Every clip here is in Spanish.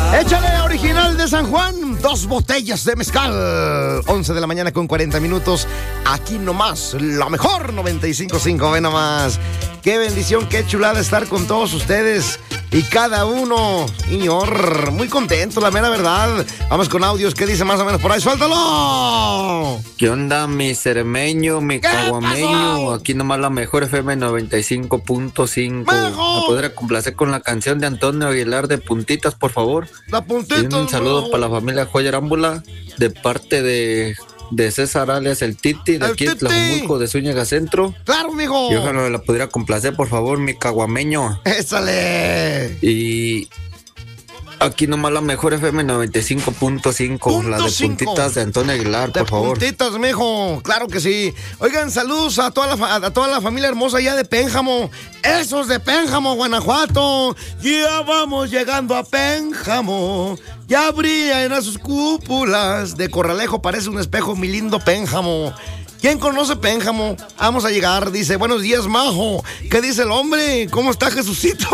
Échale original de San Juan, 2 botellas de mezcal. 11 de la mañana con 40 minutos. Aquí nomás, la mejor 95.5, ve nomás. Qué bendición, qué chulada estar con todos ustedes. Y cada uno, señor, muy contento, la mera verdad. Vamos con audios, ¿qué dice más o menos por ahí? ¡Suéltalo! ¿Qué onda, mi cermeño, mi caguameño? Aquí nomás la mejor FM 95.5. ¿Me podrá complacer con la canción de Antonio Aguilar de Puntitas, por favor? La Puntita. Y un saludo para la familia Joya Arámbula de parte de César alias el Titi, de aquí de Tlajumulco, de Zúñiga Centro. ¡Claro, mijo! Y ojalá la pudiera complacer, por favor, mi caguameño. ¡Échale! Y aquí nomás la mejor FM 95.5, la de Puntitas de Antonio Aguilar, por favor. Puntitas, mijo, claro que sí. Oigan, saludos a toda la familia hermosa allá de Pénjamo. Esos de Pénjamo, Guanajuato. Ya vamos llegando a Pénjamo. Ya brillan a sus cúpulas. De Corralejo parece un espejo, mi lindo Pénjamo. ¿Quién conoce Pénjamo? Vamos a llegar, dice, buenos días, majo. ¿Qué dice el hombre? ¿Cómo está Jesucito?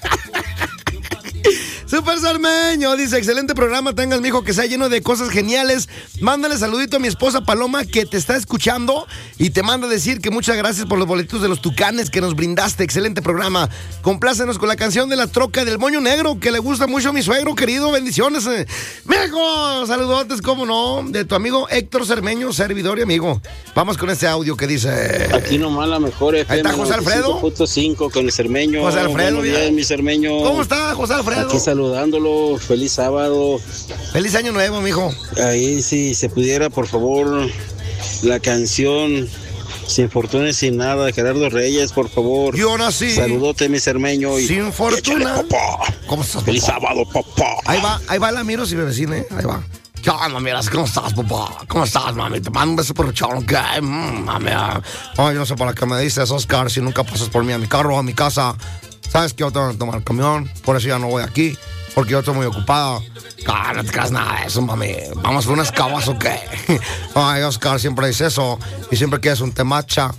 Super Sarmeño, dice, excelente programa, tengas, mijo, que sea lleno de cosas geniales. Mándale saludito a mi esposa Paloma, que te está escuchando y te manda a decir que muchas gracias por los boletos de los Tucanes que nos brindaste. Excelente programa. Complácenos con la canción de la troca del moño negro, que le gusta mucho a mi suegro, querido. Bendiciones. Mijo, saludotes, cómo no, de tu amigo Héctor Cermeño, servidor y amigo. Vamos con este audio que dice... Aquí nomás la mejor FM. Ahí está José Alfredo. 5.5 con el Cermeño. José Alfredo. Buenos días, mi Cermeño. ¿Cómo está, José Alfredo? Aquí saludándolo. Feliz sábado. Feliz año nuevo, mijo. Ahí, si se pudiera, por favor, la canción Sin Fortuna y Sin Nada de Gerardo Reyes, por favor. Yo nací. Saludote, mi Cermeño. Sin fortuna. Échale, papá. ¿Cómo estás, Feliz papá? sábado, papá. Ahí va la Miros y me vecina, ahí va. ¿Qué onda, miras? ¿Cómo estás, papá? ¿Cómo estás, mami? Te mando un beso por chón, ¿qué? Mami. Ay, yo no sé para qué me dices, Oscar, si nunca pasas por mí a mi carro, a mi casa. ¿Sabes que yo tengo que tomar el camión? Por eso ya no voy aquí, porque yo estoy muy ocupado. No te creas nada de eso, mami. ¿Vamos por unas cabas o qué? Ay, Oscar siempre dice eso, y siempre quieres un temacha.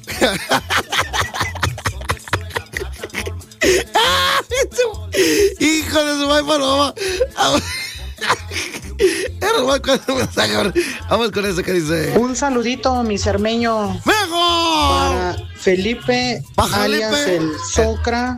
Hijo de su madre paloma. Vamos con eso que dice. Un saludito, mi cermeño. ¡Mejor! Para Felipe, alias el Socra.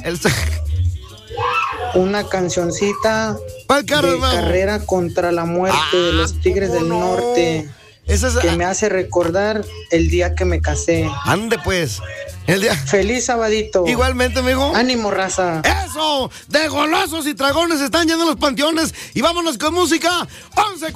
Una cancioncita de carrera contra la muerte de los Tigres del Norte. Que me hace recordar el día que me casé. Ande pues. El día. Feliz sabadito. Igualmente, amigo. Ánimo, raza. Eso, de golosos y dragones están yendo los panteones. Y vámonos con música. 11